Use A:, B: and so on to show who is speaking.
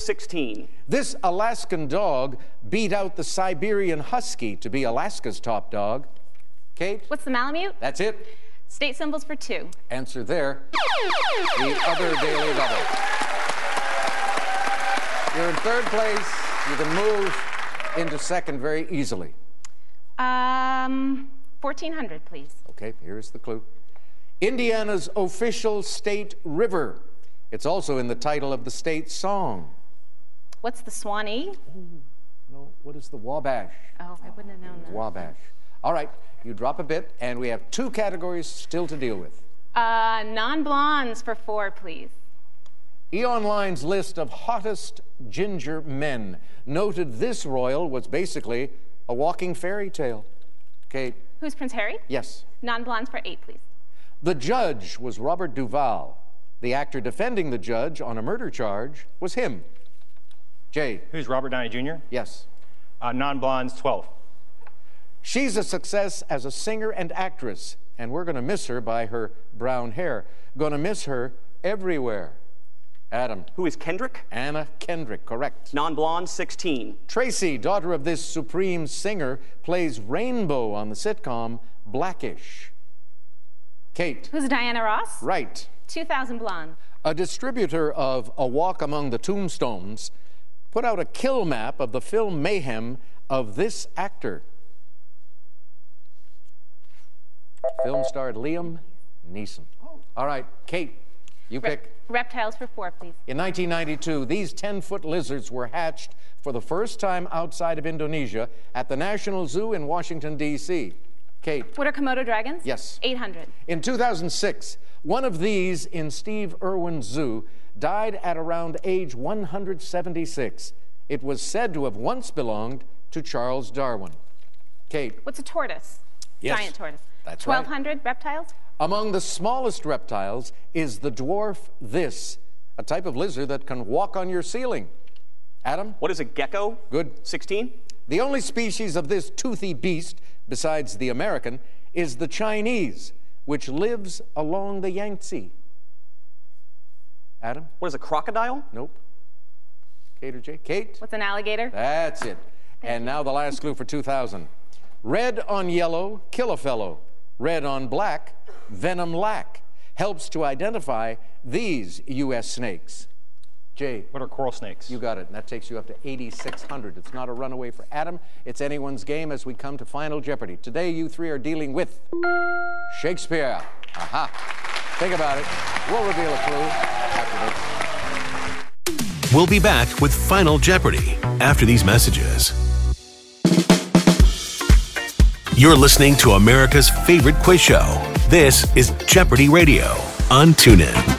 A: 16.
B: This Alaskan dog beat out the Siberian Husky to be Alaska's top dog. Kate?
C: What's the Malamute?
B: That's it.
C: State symbols for 2.
B: Answer there. The other daily double. You're in third place. You can move into second very easily.
C: 1400, please.
B: Okay, here's the clue. Indiana's official state river. It's also in the title of the state song.
C: What's the Swanee?
B: No, what is the Wabash?
C: Oh, I wouldn't have known that.
B: Wabash. All right, you drop a bit, and we have 2 categories still to deal with.
C: Non-blondes for 4, please.
B: E-Online's list of hottest ginger men noted this royal was basically a walking fairy tale. Kate?
C: Who's Prince Harry?
B: Yes.
C: Non-blondes for 8, please.
B: The judge was Robert Duvall. The actor defending the judge on a murder charge was him. Jay?
D: Who's Robert Downey Jr.?
B: Yes.
D: Non-blondes, 12.
B: She's a success as a singer and actress, and we're going to miss her by her brown hair. Going to miss her everywhere. Adam?
A: Who is Kendrick?
B: Anna Kendrick, correct.
A: Non-blonde, 16.
B: Tracy, daughter of this supreme singer, plays Rainbow on the sitcom Blackish. Kate?
C: Who's Diana Ross?
B: Right.
C: 2000 blonde.
B: A distributor of A Walk Among the Tombstones put out a kill map of the film mayhem of this actor. Film starred Liam Neeson. All right, Kate, you pick.
C: Reptiles for 4, please.
B: In 1992, these 10-foot lizards were hatched for the first time outside of Indonesia at the National Zoo in Washington, D.C. Kate?
C: What are Komodo dragons?
B: Yes.
C: 800.
B: In 2006, one of these in Steve Irwin's zoo died at around age 176. It was said to have once belonged to Charles Darwin. Kate?
C: What's a tortoise?
B: Yes.
C: Giant tortoise.
B: That's right.
C: 1200 reptiles?
B: Among the smallest reptiles is the dwarf this, a type of lizard that can walk on your ceiling. Adam?
A: What is a gecko?
B: Good.
A: 16.
B: The only species of this toothy beast, besides the American, is the Chinese, which lives along the Yangtze. Adam?
A: What is a crocodile?
B: Nope. Kate or Jay? Kate?
C: What's an alligator?
B: That's it. And now the last clue for 2000. Red on yellow, kill a fellow. Red on black, venom lack. Helps to identify these U.S. snakes. Jay?
D: What are coral snakes?
B: You got it. And that takes you up to 8,600. It's not a runaway for Adam. It's anyone's game as we come to Final Jeopardy. Today, you 3 are dealing with Shakespeare. Aha. Think about it. We'll reveal a clue after this.
E: We'll be back with Final Jeopardy after these messages. You're listening to America's favorite quiz show. This is Jeopardy Radio on TuneIn.